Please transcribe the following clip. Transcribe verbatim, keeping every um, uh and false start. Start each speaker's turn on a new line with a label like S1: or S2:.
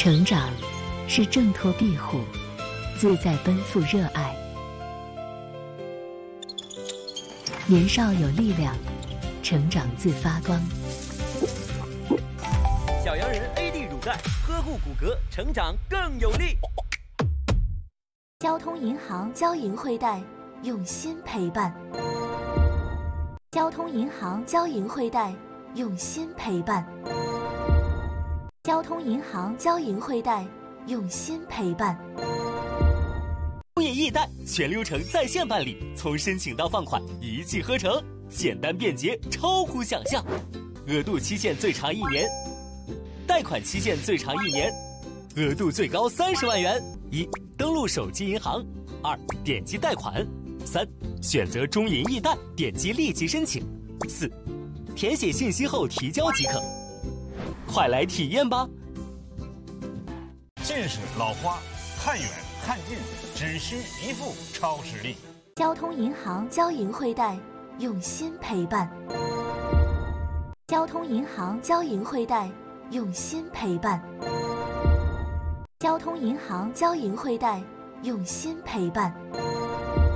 S1: 成长是挣脱庇护，自在奔赴热爱。年少有力量，成长自发光。
S2: 小羊人 A D 乳钙，呵护骨骼，成长更有力。
S3: 交通银行交银汇贷，用心陪伴。交通银行交银汇贷，用心陪伴。交通银行交银汇贷，用心陪伴。
S4: 中银易贷全流程在线办理，从申请到放款一气呵成，简单便捷，超乎想象。额度期限最长一年，贷款期限最长一年，额度最高三十万元。一、登录手机银行；二、点击贷款；三、选择中银易贷，点击立即申请；四、填写信息后提交即可。快来体验吧！
S5: 近视、老花，看远看近只需一副超视力。
S3: 交通银行交银汇贷，用心陪伴。交通银行交银汇贷，用心陪伴。交通银行交银汇贷，用心陪伴。